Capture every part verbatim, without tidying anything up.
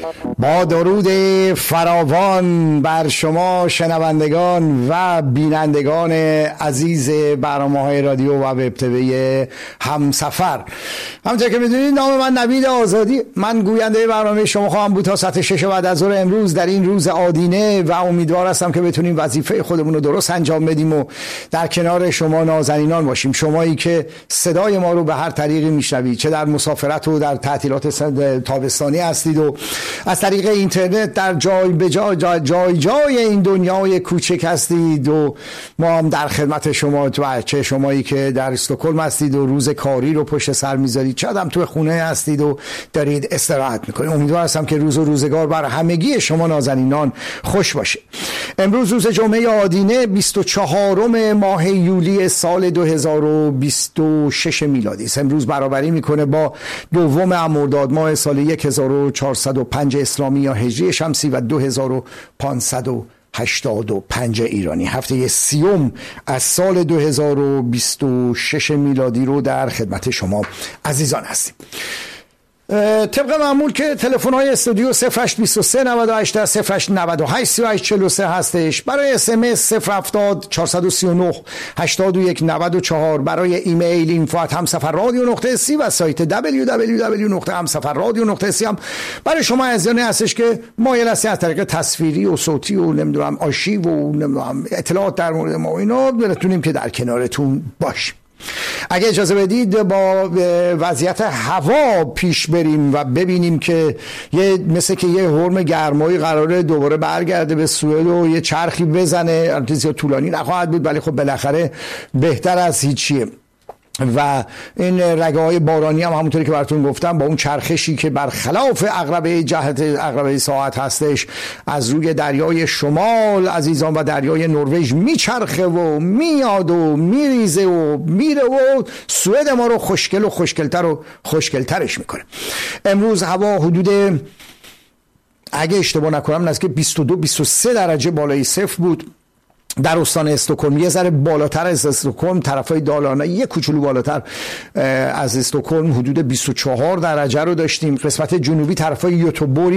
با درود فراوان بر شما شنوندگان و بینندگان عزیز برنامه‌های رادیو و وب تیوی همسفر. همونطور که میدونید نام من نوید آزادی، من گوینده برنامه شما خواهم بود تا ساعت شش بعد از ظهر امروز در این روز آدینه و امیدوار هستم که بتونیم وظیفه خودمون رو درست انجام بدیم و در کنار شما نازنینان باشیم، شمایی که صدای ما رو به هر طریقی میشنوید، چه در مسافرت و در تعطیلات تابستانی هستید و از طریق اینترنت در جای به جای جای, جای, جای این دنیای کوچک هستید و ما هم در خدمت شما، و چه شمایی که در استکهلم هستید و روز کاری رو پشت سر میذارید، چه هم تو خونه هستید و دارید استراحت میکنید. امیدوار هستم که روز و روزگار بر همگی شما نازنینان خوش باشه. امروز روز جمعه آدینه بیست و چهارم ماه یولی سال دو هزار و بیست و شش میلادی است. امروز برابری میکنه با دوم مرداد ماه سال هزار و چهارصد و پنج اسلامی یا هجری شمسی و دو هزار و پانصد و هشتاد و پنج ایرانی. هفته سیوم از سال دو هزار و بیست و شش میلادی رو در خدمت شما عزیزان هستیم. طبق معمول که تلفن های استودیو صفر هشت دو سه نود و هشت صفر هشت نود و هشت سی و هشت چهل و سه هستش. برای اس ام اس صفر هفتاد چهارصد و سی و نه هشتاد و یک نود و چهار، برای ایمیل اینفو ات همسفر رادیو نقطه سی و سایت دبلیو دبلیو دبلیو نقطه همسفر رادیو نقطه سی هم برای شما عزیزانی هستش که مایل هستید از طریق تصویری و صوتی و نمیدونم آرشیو و نمیدونم اطلاعات در مورد ما اینا بتونیم که در کنارتون باشیم. اگه اجازه بدید با وضعیت هوا پیش بریم و ببینیم که یه مثل که یه حرم گرمایی قراره دوباره برگرده به سوئد و یه چرخی بزنه. البته طولانی نخواهد بود ولی خب بالاخره بهتر از هیچیه. و این رگه های بارانی هم همونطوری که براتون گفتم با اون چرخشی که برخلاف عقربه جهت عقربه ساعت هستش از روی دریای شمال عزیزان و دریای نروژ میچرخه و میاد و میریزه و میره و سوئد ما رو خوشگل و خوشگلتر و خوشگلترش میکنه. امروز هوا حدود اگه اشتباه نکنم نزدیک بیست و دو بیست و سه درجه بالای صفر بود در استان استکهلم. یه ذره بالاتر از استکهلم طرفای دالانا یه کوچولو بالاتر از استکهلم حدود بیست و چهار درجه رو داشتیم. قسمت جنوبی طرفای یوتوبوری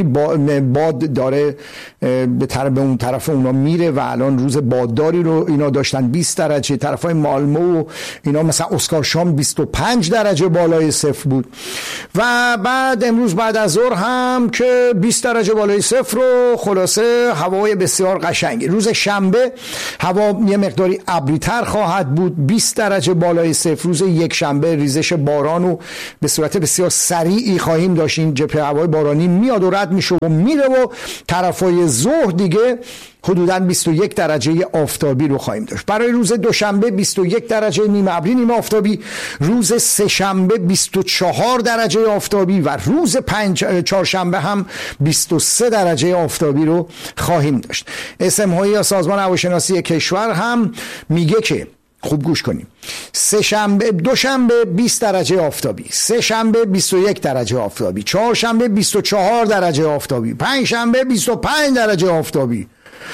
باد داره به طرف به اون طرف اونا میره و الان روز بادداری رو اینا داشتن بیست درجه. طرفای مالمو و اینا مثلا اسکارشام بیست و پنج درجه بالای صفر بود و بعد امروز بعد از ظهر هم که بیست درجه بالای صفر رو خلاصه هوای بسیار قشنگی. روز شنبه هوا یه مقداری ابری‌تر خواهد بود، بیست درجه بالای صفر. روز یک شنبه ریزش باران و به صورت بسیار سریعی خواهیم داشت. این جبهه هوای بارانی میاد و رد میشه و میره و طرفای ظهر دیگه حدوداً بیست و یک درجه آفتابی رو خواهیم داشت. برای روز دوشنبه بیست و یک درجه نیمه ابری نیمه آفتابی، روز سه شنبه بیست و چهار درجه آفتابی و روز پنج چهارشنبه هم بیست و سه درجه آفتابی رو خواهیم داشت. اسم هایی سازمان هواشناسی کشور هم میگه که خوب گوش کنیم، سه شنبه دوشنبه بیست درجه آفتابی، سه شنبه بیست و یک درجه آفتابی، چهارشنبه بیست و چهار درجه آفتابی، پنج شنبه بیست و پنج درجه آفتابی،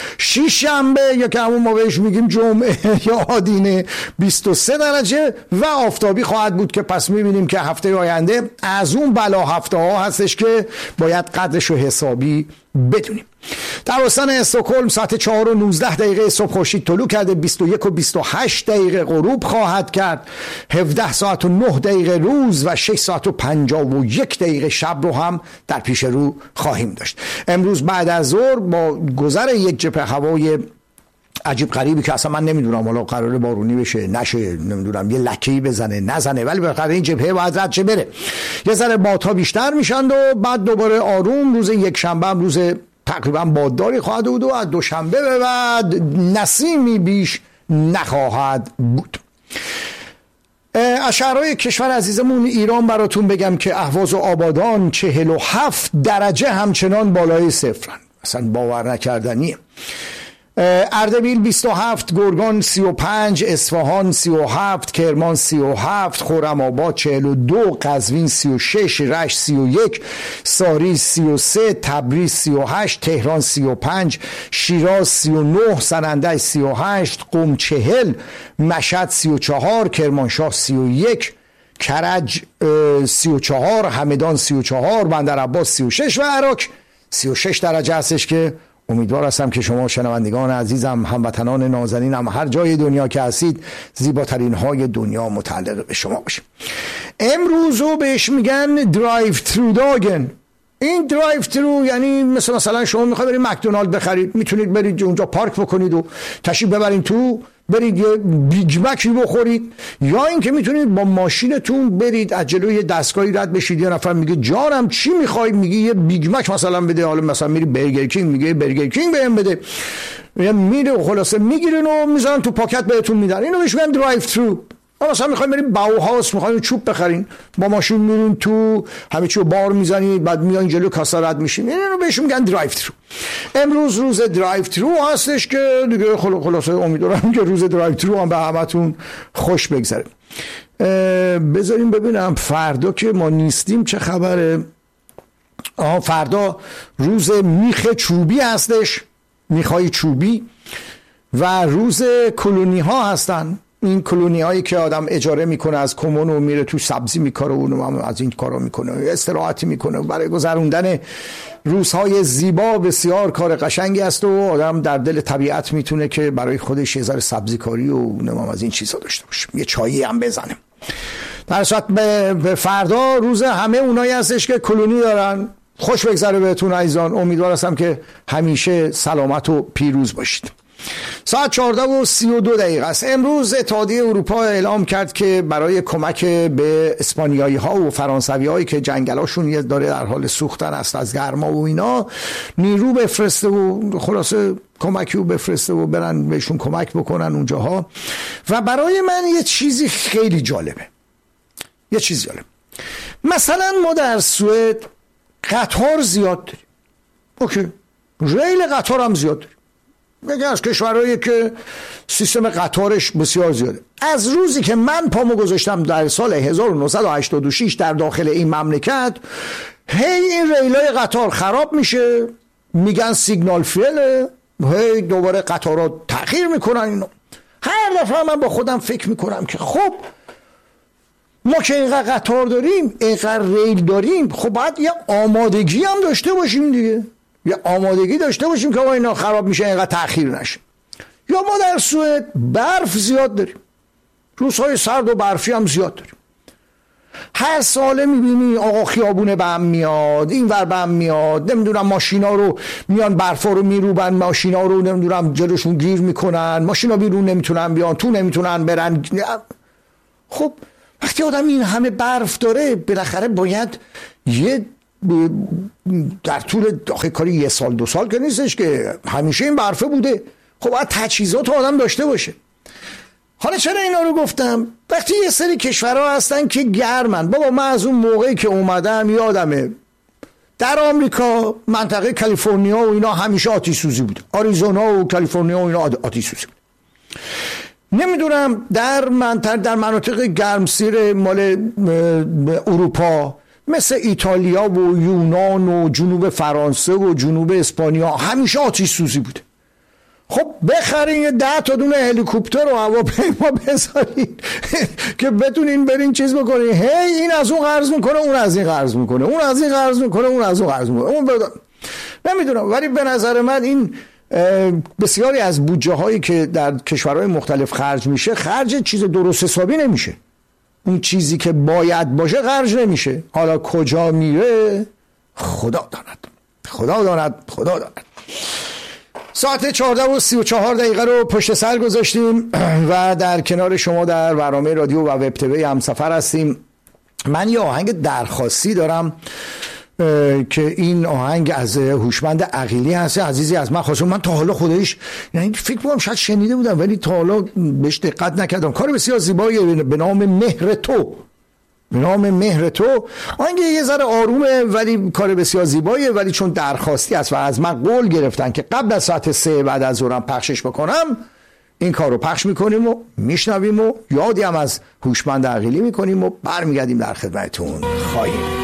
شش شنبه یا که همون ما بهش میگیم جمعه یا آدینه بیست و سه درجه و آفتابی خواهد بود که پس میبینیم که هفته آینده از اون بلا هفته ها هستش که باید قدرش رو حسابی بدونیم. در استان استکهلم ساعت چهار و نوزده دقیقه صبح خورشید طلوع کرده، بیست و یک و بیست و هشت دقیقه غروب خواهد کرد، هفده ساعت و نه دقیقه روز و شش ساعت و پنجاه و یک دقیقه شب رو هم در پیش رو خواهیم داشت. امروز بعد از ظهر با گذر یک جبهه هوای عجیب غریبی که اصلا من نمیدونم حالا قراره بارونی بشه نشه، نمیدونم یه لکه‌ای بزنه نزنه، ولی بالاخره این جبهه باید رد شه بره، یه ذره بادها بیشتر میشن و بعد دوباره آروم روز یک شنبه هم روز تقریبا بادداری خواهد بود و از دوشنبه به بعد نسیمی بیش نخواهد بود. از شهرهای کشور عزیزمون ایران براتون بگم که اهواز و آبادان چهل و هفت درجه همچنان بالای صفرن، اصلا باور نکردنیه. اردبیل بیست و هفت، گرگان سی و پنج، اصفهان سی و هفت، کرمان سی و هفت، خرم‌آباد چهل و دو، قزوین سی و شش، رشت سی و یک، ساریز سی و سه، تبریز سی و هشت، تهران سی و پنج، شیراز سی و نه، سنندج سی و هشت، قم چهل، مشهد سی و چهار، کرمانشاه سی و یک، کرج سی و چهار، همدان سی و چهار، بندرعباس سی و شش و عراق سی و شش درجه هستش که امیدوار هستم که شما شنوندگان عزیزم، هموطنان نازنینم، هر جای دنیا که هستید، زیباترین های دنیا متعلق به شما باشه. امروز رو بهش میگن درایو ترو داگن. این درایو ترو یعنی مثل مثلا شما میخواید برید مکدونالد بخرید، میتونید برید اونجا پارک بکنید و تشریف ببرید تو، برید یه بیگ مکی بخورید، یا اینکه میتونید با ماشینتون برید از جلوی دستگاهی رد بشید، یه نفر میگه جانم چی میخوای، میگی یه بیگ مک مثلا بده، حالا مثلا میری برگر کینگ میگه برگر کینگ بهم بده، میره و خلاصه میگیرین و میذارن تو پاکت بهتون میدن. اینو بهش میگن درایو ترو. مثلا میخوایم بریم باوهاوس، میخوایم چوب بخرین، با ماشین میرین تو، همه چیو بار میزنید، بعد میان جلو کاسه رد میشین. اینو بهش میگن درایو ترو. امروز روز درایو ترو هستش که دیگه خلاصه امیدوارم که روز درایو ترو هم به همتون خوش بگذره. بذاریم ببینم فردا که ما نیستیم چه خبره. آها، فردا روز میخ چوبی هستش، میخای چوبی، و روز کلونی ها هستن. این کلونی هایی که آدم اجاره میکنه از کمون و میره تو سبزی میکاره و اونم از این کارا میکنه، استراحتی میکنه برای گذروندن روزهای زیبا. بسیار کار قشنگی است و آدم در دل طبیعت میتونه که برای خودش یه ذره سبزی کاری و اونم از این چیزا داشته باشه، یه چایی هم بزنه. در صورت به فردا روز همه اونایی هستش که کلونی دارن. خوش بگذره بهتون عزیزان، امیدوار هستم که همیشه سلامت و پیروز باشید. ساعت چهارده و سی و دو دقیقه است. امروز اتحادیه اروپا اعلام کرد که برای کمک به اسپانیایی ها و فرانسوی هایی که جنگلاشون یه داره در حال سوختن است از گرما و اینا، نیرو بفرسته و خلاصه کمکی رو بفرسته و برن بهشون کمک بکنن اونجاها. و برای من یه چیزی خیلی جالبه، یه چیز جالب. مثلا ما در سوئد قطار زیاد داریم، اوکی، ریل قطار هم زیاد داریم، یکی از کشورهایی که سیستم قطارش بسیار زیاده. از روزی که من پامو گذاشتم در سال هزار و نهصد و هشتاد و شش در داخل این مملکت، هی این ریلای قطار خراب میشه، میگن سیگنال فیله، هی دوباره قطارات تأخیر میکنن اینو. هر دفعه من با خودم فکر میکنم که خب ما که اینقدر قطار داریم، اینقدر ریل داریم، خب باید یه آمادگی هم داشته باشیم دیگه، یه آمادگی داشته باشیم که ما اینا خراب میشه اینقدر تأخیر نشه. یا ما در سوئد برف زیاد داریم، روزهای سرد و برفی هم زیاد داریم. هر ساله میبینی آقا خیابونه به هم میاد، این ور به هم میاد، نمیدونم ماشینا رو میان برفا رو میروبن، ماشینا رو نمیدونم جلوشون گیر میکنن، ماشینا بیرون نمیتونن بیان، تو نمیتونن برن. خب وقتی آدم این همه برف داره، بالاخره باید یه در طول داخل کاری یه سال دو سال که نیستش که همیشه این برفه بوده، خب باید تجهیزات آدم داشته باشه. حالا چرا اینا رو گفتم؟ وقتی یه سری کشورها هستن که گرمن، بابا من از اون موقعی که اومدم یادمه در آمریکا منطقه کالیفرنیا و اینا همیشه آتش سوزی بود، آریزونا و کالیفرنیا و اینا آتش سوزی بود. نمیدونم در منطقه در مناطق گرمسیر مال اروپا مثل ایتالیا و یونان و جنوب فرانسه و جنوب اسپانیا همیشه آتش سوزی بوده. خب بخرین یه ده تا دونه هلیکوپتر و هواپیما بذارین که بتونین برین چیز بکنین، هی این از اون قرض میکنه، اون از این قرض میکنه، اون از این قرض میکنه، اون از اون قرض میکنه، اون بد... نمیدونم، ولی به نظر من این بسیاری از بودجه هایی که در کشورهای مختلف خرج میشه، خرج چیز درست حسابی نمیشه. اون چیزی که باید باشه خرج نمیشه. حالا کجا میره خدا داند، خدا داند، خدا داند. ساعت چهارده و سی و چهار دقیقه رو پشت سر گذاشتیم و در کنار شما در برنامه رادیو و وب تیوی همسفر هستیم. من یه آهنگ درخواستی دارم که این آهنگ از هوشمند عقیلی هست، عزیزی از من خواستم. من تا حالا خودش یعنی فکر می‌کنم شاید شنیده بودم ولی تا حالا بهش دقت نکردم. کار بسیار زیبایی به نام مهر تو، به نام مهر تو. آهنگ یه ذره آرومه ولی کار بسیار زیباییه، ولی چون درخواستی است و از من قول گرفتن که قبل از ساعت سه بعد از ظهرم پخشش بکنم، این کار رو پخش میکنیم و میشنویم و یادی هم از هوشمند عقیلی میکنیم و برمیگردیم در خدمتتون خواهیم.